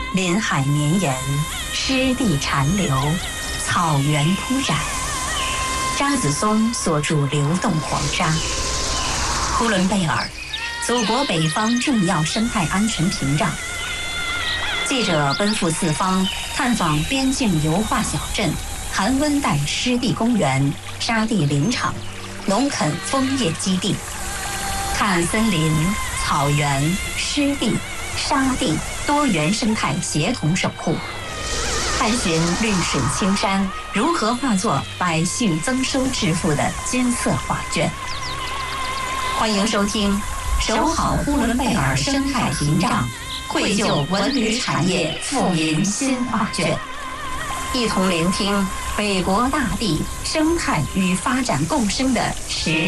林海绵延，湿地潺流，草原铺展。张子松所著《流动黄沙》。呼伦贝尔，祖国北方重要生态安全屏障。记者奔赴四方，探访边境油画小镇、寒温带湿地公园、沙地林场、农垦枫叶基地，看森林、草原、湿地、沙地多元生态协同守护，探寻绿水青山如何化作百姓增收致富的金色画卷。欢迎收听《守好呼伦贝尔生态屏障，绘就文旅产业富民新画卷》，一同聆听北国大地生态与发展共生的实